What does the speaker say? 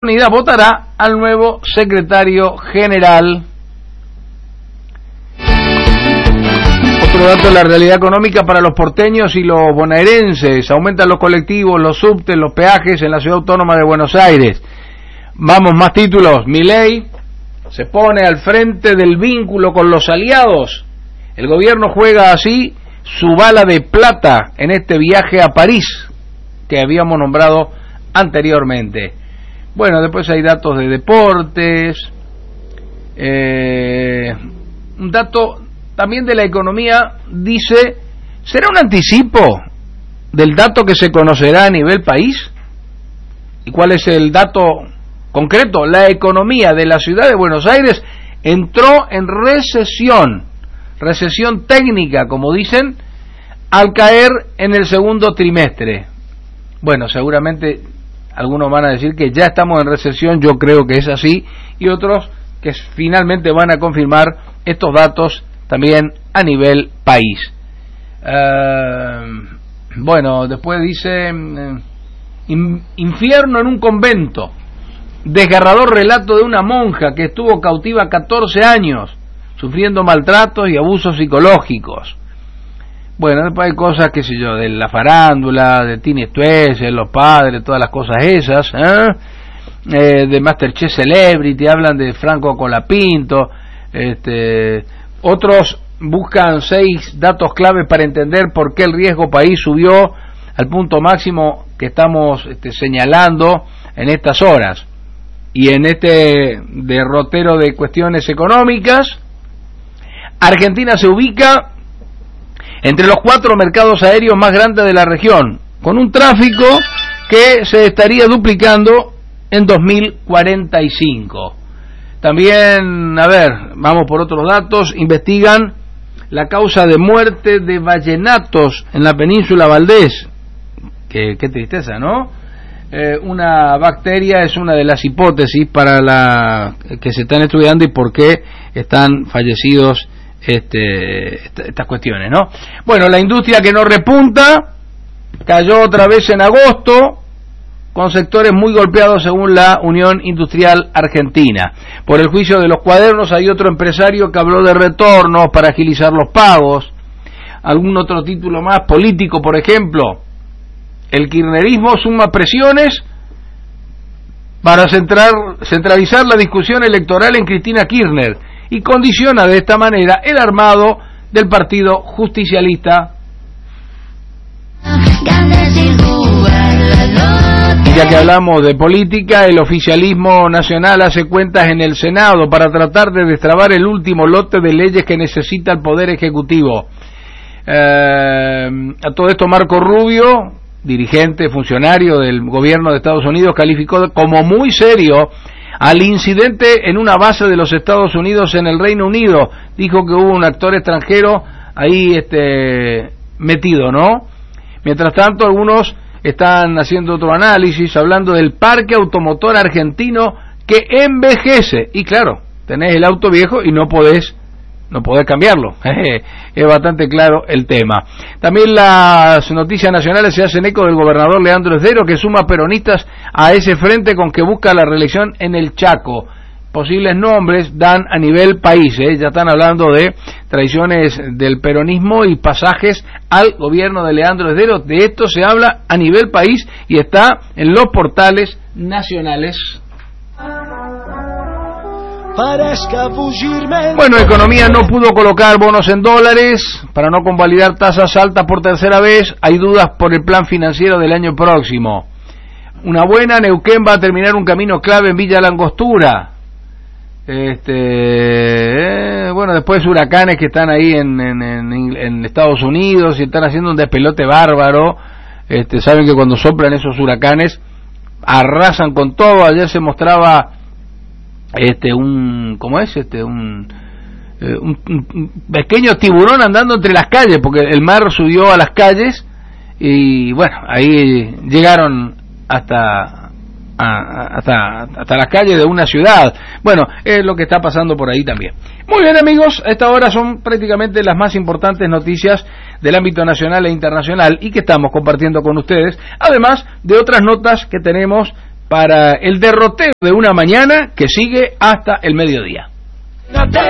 Unida votará al nuevo secretario general. Otro dato de la realidad económica para los porteños y los bonaerenses: aumentan los colectivos, los subtes, los peajes en la ciudad autónoma de Buenos Aires. Vamos, más títulos. Milei se pone al frente del vínculo con los aliados. El gobierno juega así su bala de plata en este viaje a París que habíamos nombrado anteriormente. Bueno, después hay datos de deportes, un dato también de la economía. Dice, ¿será un anticipo del dato que se conocerá a nivel país? ¿Y cuál es el dato concreto? La economía de la ciudad de Buenos Aires entró en recesión técnica, como dicen, al caer en el segundo trimestre. Bueno, seguramente algunos van a decir que ya estamos en recesión, yo creo que es así, y otros que finalmente van a confirmar estos datos también a nivel país. Bueno, después dice, infierno en un convento, desgarrador relato de una monja que estuvo cautiva 14 años, sufriendo maltratos y abusos psicológicos. Bueno, después hay cosas, qué sé yo, de la farándula, de Tini Stoessel, los padres, todas las cosas esas, de Masterchef Celebrity, hablan de Franco Colapinto, otros buscan 6 datos clave para entender por qué el riesgo país subió al punto máximo que estamos señalando en estas horas. Y en este derrotero de cuestiones económicas, Argentina se ubica entre los 4 mercados aéreos más grandes de la región, con un tráfico que se estaría duplicando en 2045. También, a ver, vamos por otros datos. Investigan la causa de muerte de ballenatos en la península Valdés. Qué tristeza, ¿no? Una bacteria es una de las hipótesis para la que se están estudiando y por qué están fallecidos estas cuestiones, ¿no? Bueno, la industria que no repunta cayó otra vez en agosto, con sectores muy golpeados según la Unión Industrial Argentina. Por el juicio de los cuadernos hay otro empresario que habló de retornos para agilizar los pagos. Algún otro título más político, por ejemplo, el kirchnerismo suma presiones para centralizar la discusión electoral en Cristina Kirchner y condiciona de esta manera el armado del Partido Justicialista. Ya que hablamos de política, el oficialismo nacional hace cuentas en el Senado para tratar de destrabar el último lote de leyes que necesita el Poder Ejecutivo. A todo esto, Marco Rubio, dirigente, funcionario del gobierno de Estados Unidos, calificó como muy serio al incidente en una base de los Estados Unidos en el Reino Unido. Dijo que hubo un actor extranjero ahí metido, ¿no? Mientras tanto, algunos están haciendo otro análisis, hablando del parque automotor argentino que envejece. Y claro, tenés el auto viejo y no podés cambiarlo. Es bastante claro el tema. También las noticias nacionales se hacen eco del gobernador Leandro Esdero, que suma peronistas a ese frente con que busca la reelección en el Chaco. Posibles nombres dan a nivel país, ya están hablando de traiciones del peronismo y pasajes al gobierno de Leandro Esdero. De esto se habla a nivel país y está en los portales nacionales. Bueno, Economía no pudo colocar bonos en dólares para no convalidar tasas altas por tercera vez. Hay dudas por el plan financiero del año próximo. Una buena, Neuquén va a terminar un camino clave en Villa Langostura. Bueno, después huracanes que están ahí en Estados Unidos y están haciendo un despelote bárbaro. Saben que cuando soplan esos huracanes arrasan con todo. Ayer se mostraba un pequeño tiburón andando entre las calles, porque el mar subió a las calles y bueno, ahí llegaron hasta las calles de una ciudad. Bueno, es lo que está pasando por ahí también. Muy bien, amigos, a esta hora son prácticamente las más importantes noticias del ámbito nacional e internacional y que estamos compartiendo con ustedes, además de otras notas que tenemos para el derrotero de una mañana que sigue hasta el mediodía.